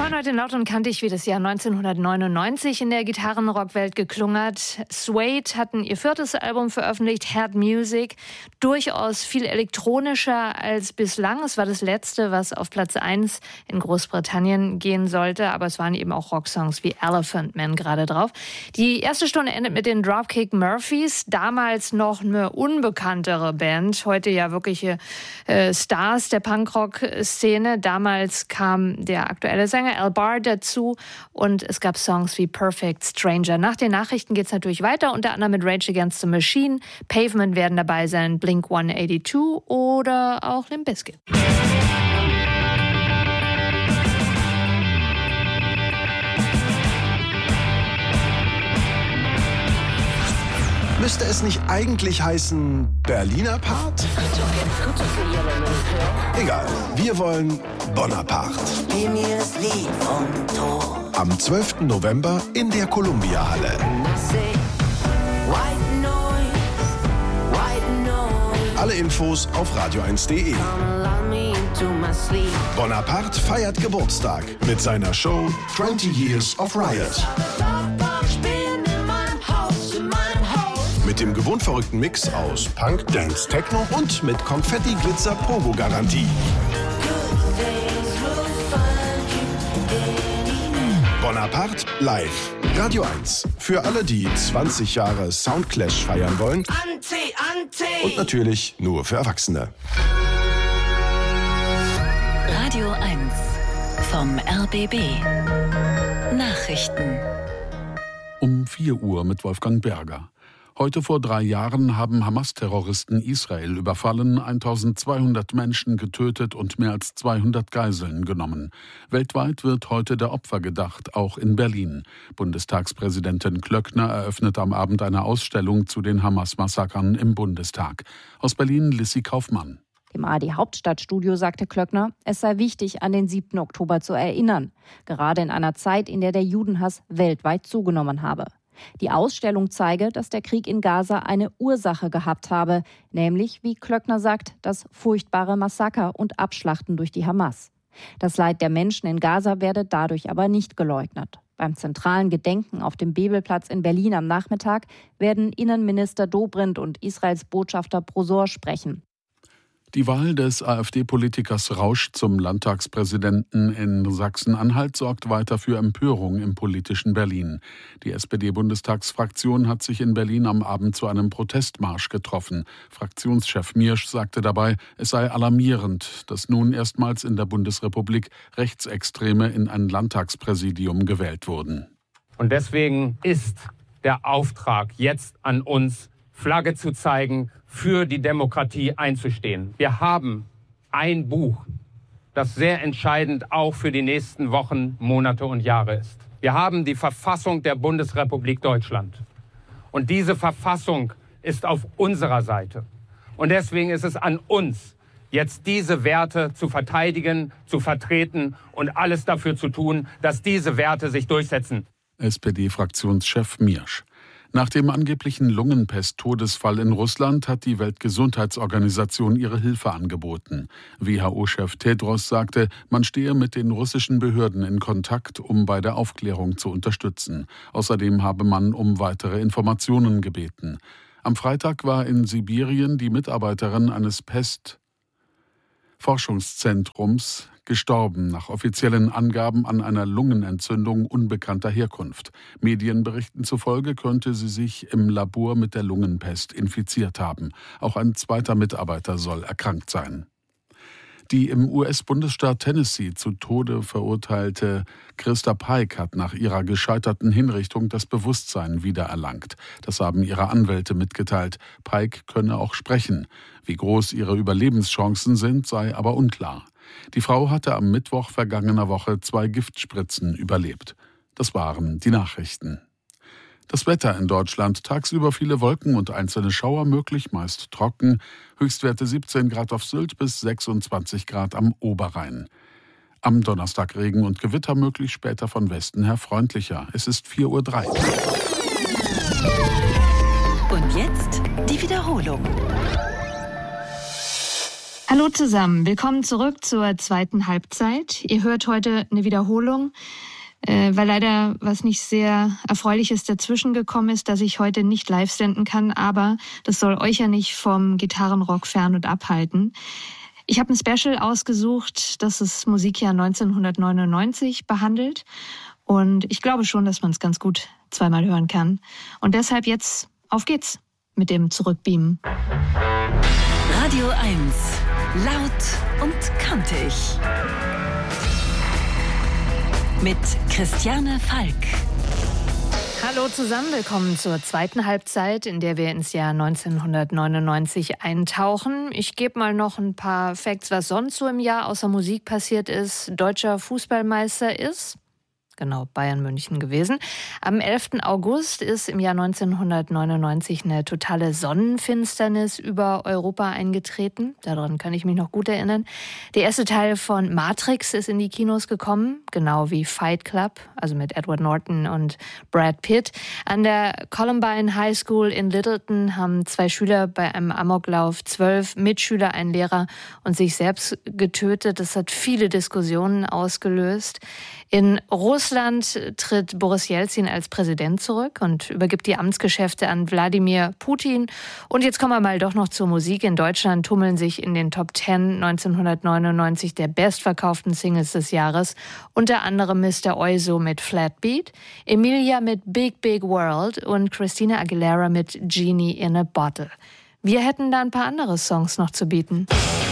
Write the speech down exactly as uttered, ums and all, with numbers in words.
hören heute laut und kantig, wie das Jahr neunzehnhundertneunundneunzig in der Gitarrenrockwelt geklungen hat. Suede hatten ihr viertes Album veröffentlicht, Head Music. Durchaus viel elektronischer als bislang. Es war das letzte, was auf Platz eins in Großbritannien gehen sollte. Aber es waren eben auch Rocksongs wie Elephant Man gerade drauf. Die erste Stunde endet mit den Dropkick Murphys. Damals noch eine unbekanntere Band. Heute ja wirkliche äh, Stars der Punkrock-Szene. Damals kam der aktuelle Sänger Al Barr dazu und es gab Songs wie Perfect Stranger. Nach den Nachrichten geht es natürlich weiter, unter anderem mit Rage Against the Machine. Pavement werden dabei sein, Blink hundertzweiundachtzig oder auch Limp Bizkit. Müsste es nicht eigentlich heißen Berliner Part? Egal, wir wollen Bonaparte. Am zwölften November in der Columbia-Halle. Alle Infos auf radio eins punkt de. Bonaparte feiert Geburtstag mit seiner Show zwanzig Years of Riot. Mit dem gewohnt verrückten Mix aus Punk, Dance, Techno und mit Konfetti-Glitzer-Pogo-Garantie. Bonaparte live. Radio eins. Für alle, die zwanzig Jahre Soundclash feiern wollen. Und natürlich nur für Erwachsene. Radio eins vom R B B. Nachrichten. Um vier Uhr mit Wolfgang Berger. Heute vor drei Jahren haben Hamas-Terroristen Israel überfallen, eintausendzweihundert Menschen getötet und mehr als zweihundert Geiseln genommen. Weltweit wird heute der Opfer gedacht, auch in Berlin. Bundestagspräsidentin Klöckner eröffnet am Abend eine Ausstellung zu den Hamas-Massakern im Bundestag. Aus Berlin Lissy Kaufmann. Im A R D-Hauptstadtstudio sagte Klöckner, es sei wichtig, an den siebten Oktober zu erinnern. Gerade in einer Zeit, in der der Judenhass weltweit zugenommen habe. Die Ausstellung zeige, dass der Krieg in Gaza eine Ursache gehabt habe, nämlich, wie Klöckner sagt, das furchtbare Massaker und Abschlachten durch die Hamas. Das Leid der Menschen in Gaza werde dadurch aber nicht geleugnet. Beim zentralen Gedenken auf dem Bebelplatz in Berlin am Nachmittag werden Innenminister Dobrindt und Israels Botschafter Prosor sprechen. Die Wahl des AfD-Politikers Rausch zum Landtagspräsidenten in Sachsen-Anhalt sorgt weiter für Empörung im politischen Berlin. Die S P D-Bundestagsfraktion hat sich in Berlin am Abend zu einem Protestmarsch getroffen. Fraktionschef Miersch sagte dabei, es sei alarmierend, dass nun erstmals in der Bundesrepublik Rechtsextreme in ein Landtagspräsidium gewählt wurden. Und deswegen ist der Auftrag jetzt an uns, Flagge zu zeigen, für die Demokratie einzustehen. Wir haben ein Buch, das sehr entscheidend auch für die nächsten Wochen, Monate und Jahre ist. Wir haben die Verfassung der Bundesrepublik Deutschland. Und diese Verfassung ist auf unserer Seite. Und deswegen ist es an uns, jetzt diese Werte zu verteidigen, zu vertreten und alles dafür zu tun, dass diese Werte sich durchsetzen. S P D-Fraktionschef Miersch. Nach dem angeblichen Lungenpest-Todesfall in Russland hat die Weltgesundheitsorganisation ihre Hilfe angeboten. W H O-Chef Tedros sagte, man stehe mit den russischen Behörden in Kontakt, um bei der Aufklärung zu unterstützen. Außerdem habe man um weitere Informationen gebeten. Am Freitag war in Sibirien die Mitarbeiterin eines Pest-Forschungszentrums gestorben, nach offiziellen Angaben an einer Lungenentzündung unbekannter Herkunft. Medienberichten zufolge könnte sie sich im Labor mit der Lungenpest infiziert haben. Auch ein zweiter Mitarbeiter soll erkrankt sein. Die im U S-Bundesstaat Tennessee zu Tode verurteilte Christa Pike hat nach ihrer gescheiterten Hinrichtung das Bewusstsein wiedererlangt. Das haben ihre Anwälte mitgeteilt. Pike könne auch sprechen. Wie groß ihre Überlebenschancen sind, sei aber unklar. Die Frau hatte am Mittwoch vergangener Woche zwei Giftspritzen überlebt. Das waren die Nachrichten. Das Wetter in Deutschland: tagsüber viele Wolken und einzelne Schauer möglich, meist trocken. Höchstwerte siebzehn Grad auf Sylt bis sechsundzwanzig Grad am Oberrhein. Am Donnerstag Regen und Gewitter möglich, später von Westen her freundlicher. Es ist vier Uhr drei. Und jetzt die Wiederholung. Hallo zusammen, willkommen zurück zur zweiten Halbzeit. Ihr hört heute eine Wiederholung, äh, weil leider was nicht sehr Erfreuliches dazwischen gekommen ist, dass ich heute nicht live senden kann, aber das soll euch ja nicht vom Gitarrenrock fern und abhalten. Ich habe ein Special ausgesucht, das das Musikjahr neunzehnhundertneunundneunzig behandelt und ich glaube schon, dass man es ganz gut zweimal hören kann. Und deshalb jetzt auf geht's mit dem Zurückbeamen. Radio eins. Laut und kantig. Mit Christiane Falk. Hallo zusammen, willkommen zur zweiten Halbzeit, in der wir ins Jahr neunzehnhundertneunundneunzig eintauchen. Ich gebe mal noch ein paar Facts, was sonst so im Jahr außer Musik passiert ist. Deutscher Fußballmeister ist... Genau, Bayern München gewesen. Am elften August ist im Jahr neunzehnhundertneunundneunzig eine totale Sonnenfinsternis über Europa eingetreten. Daran kann ich mich noch gut erinnern. Der erste Teil von Matrix ist in die Kinos gekommen, genau wie Fight Club, also mit Edward Norton und Brad Pitt. An der Columbine High School in Littleton haben zwei Schüler bei einem Amoklauf zwölf Mitschüler, einen Lehrer und sich selbst getötet. Das hat viele Diskussionen ausgelöst. In Russland tritt Boris Jelzin als Präsident zurück und übergibt die Amtsgeschäfte an Wladimir Putin. Und jetzt kommen wir mal doch noch zur Musik. In Deutschland tummeln sich in den Top Ten neunzehnhundertneunundneunzig der bestverkauften Singles des Jahres. Unter anderem Mister Oizo mit Flat Beat, Emilia mit Big Big World und Christina Aguilera mit Genie in a Bottle. Wir hätten da ein paar andere Songs noch zu bieten.